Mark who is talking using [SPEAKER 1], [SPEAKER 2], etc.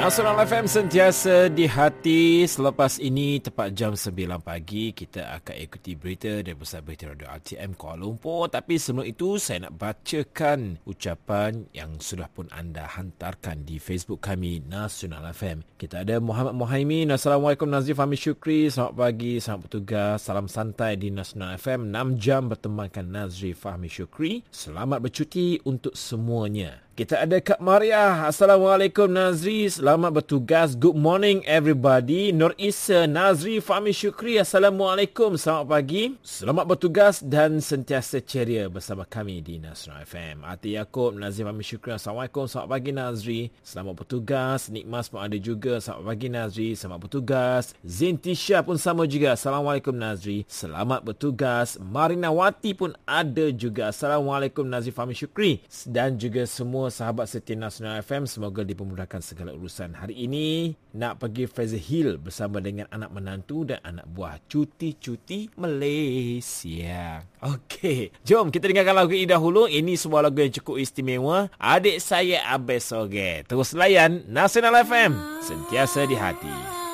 [SPEAKER 1] Nasional FM sentiasa di hati. Selepas ini tepat jam 9 pagi kita akan ikuti berita dari Pusat Berita Radio RTM Kuala Lumpur. Tapi sebelum itu saya nak bacakan ucapan yang sudah pun anda hantarkan di Facebook kami Nasional FM. Kita ada Muhammad Muhaimin. Assalamualaikum Nazri Fahmi Syukri. Selamat pagi, selamat bertugas. Salam santai di Nasional FM. 6 jam bertemankan Nazri Fahmi Syukri. Selamat bercuti untuk semuanya. Kita ada Kak Maria. Assalamualaikum Nazri. Selamat bertugas. Good morning everybody. Nur Isa, Nazri Fahmi Syukri. Assalamualaikum. Selamat pagi. Selamat bertugas dan sentiasa ceria bersama kami di Nasional FM. Ati Yaakob, Nazri Fahmi Syukri. Assalamualaikum. Selamat pagi Nazri. Selamat bertugas. Nikmas pun ada juga. Selamat pagi Nazri. Selamat bertugas. Zintisha pun sama juga. Assalamualaikum Nazri. Selamat bertugas. Marina Wati pun ada juga. Assalamualaikum Nazri Fahmi Syukri. Dan juga semua sahabat setia Nasional FM, semoga dipermudahkan segala urusan. Hari ini nak pergi Fraser Hill bersama dengan anak menantu dan anak buah, cuti-cuti Malaysia. Okey, jom kita dengarkan lagu ini dahulu. Ini sebuah lagu yang cukup istimewa. Adik saya Abes Soge. Terus layan Nasional FM, sentiasa di hati.